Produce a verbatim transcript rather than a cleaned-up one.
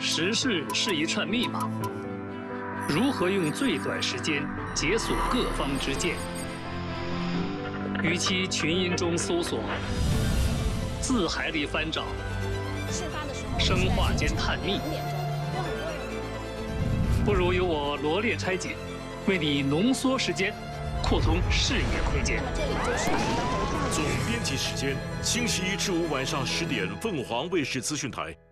时事是一串密码，如何用最短时间解锁各方之见？与其群音中搜索，字海里翻找，生化间探秘，不如由我罗列拆解，为你浓缩时间，扩充视野空间。 总编辑时间，星期一至五晚上十点，凤凰卫视资讯台。